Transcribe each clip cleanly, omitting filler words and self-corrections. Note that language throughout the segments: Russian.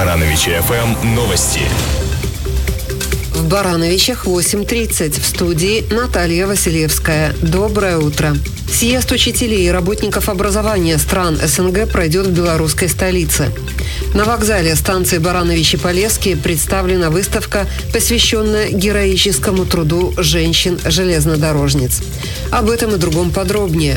Барановичи ФМ новости. В Барановичах 8:30. В студии Наталья Василевская. Доброе утро. Съезд учителей и работников образования стран СНГ пройдет в белорусской столице. На вокзале станции Барановичи-Полесские представлена выставка, посвященная героическому труду женщин-железнодорожниц. Об этом и другом подробнее.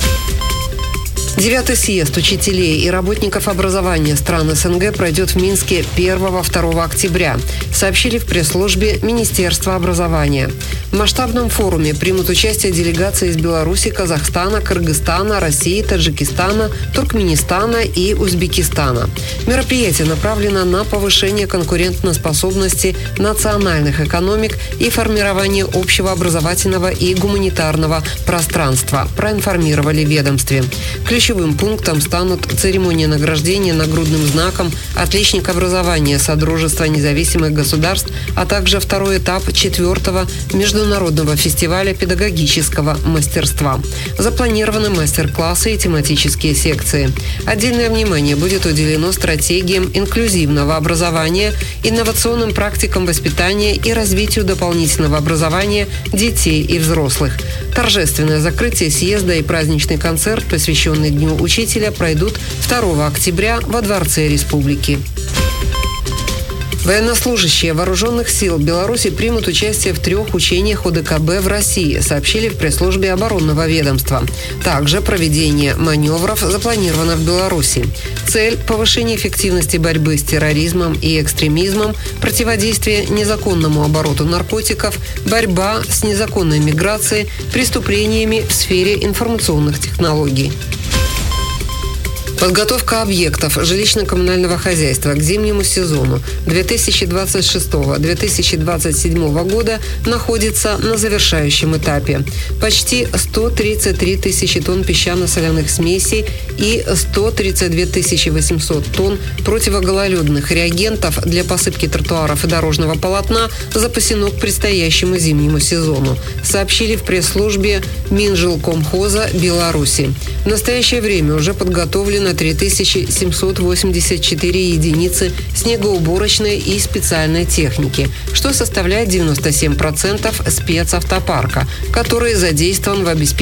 9-й съезд учителей и работников образования стран СНГ пройдет в Минске 1-2 октября, сообщили в пресс-службе Министерства образования. В масштабном форуме примут участие делегации из Беларуси, Казахстана, Кыргызстана, России, Таджикистана, Туркменистана и Узбекистана. Мероприятие направлено на повышение конкурентоспособности национальных экономик и формирование общего образовательного и гуманитарного пространства, проинформировали в ведомстве. Ключевым пунктом станут церемония награждения нагрудным знаком «Отличник образования Содружества независимых государств», а также второй этап 4-го международного фестиваля педагогического мастерства. Запланированы мастер-классы и тематические секции. Отдельное внимание будет уделено стратегиям инклюзивного образования, инновационным практикам воспитания и развитию дополнительного образования детей и взрослых. Торжественное закрытие съезда и праздничный концерт, посвященный Дню учителя, пройдут 2 октября во Дворце Республики. Военнослужащие вооруженных сил Беларуси примут участие в 3 учениях ОДКБ в России, сообщили в пресс-службе оборонного ведомства. Также проведение маневров запланировано в Беларуси. Цель – повышение эффективности борьбы с терроризмом и экстремизмом, противодействие незаконному обороту наркотиков, борьба с незаконной миграцией, преступлениями в сфере информационных технологий. Подготовка объектов жилищно-коммунального хозяйства к зимнему сезону 2026-2027 года находится на завершающем этапе. Почти 133 тысячи тонн песчано-соляных смесей и 132 800 тонн противогололедных реагентов для посыпки тротуаров и дорожного полотна запасено к предстоящему зимнему сезону, сообщили в пресс-службе Минжилкомхоза Беларуси. В настоящее время уже подготовлено 3784 единицы снегоуборочной и специальной техники, что составляет 97% спецавтопарка, который задействован в обеспечении